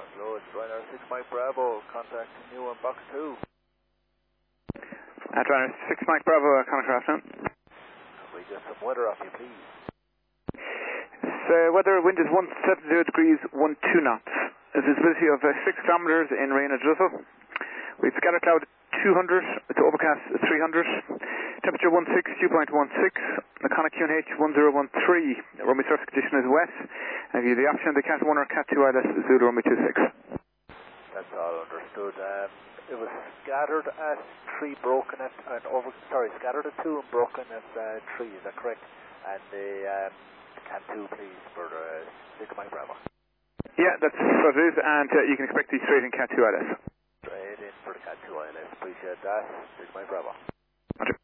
Hello, it's Ryanair 6 Mike Bravo, contacting you on box 2. At Ryanair 6 Mike Bravo, contact afternoon. Can we get some weather off you, please? Weather, wind is 170 degrees, 12 knots. A visibility of 6 kilometers in rain and drizzle. We've scatter cloud 200, it's overcast 300. Temperature 16, dew point 16. Laconic QNH 1013. Runway surface condition is wet. And you have the option of the Cat 1 or Cat 2 ILS Zulu runway 26. That's all understood. It was scattered at 3, broken at, scattered at 2 and broken at 3, is that correct? And the Cat 2, please, for the 6 Mike Bravo. Yeah, that's what it is, and you can expect the straight in Cat 2 ILS. Straight in for the Cat 2 ILS, appreciate that. 6 Mike Bravo. Roger.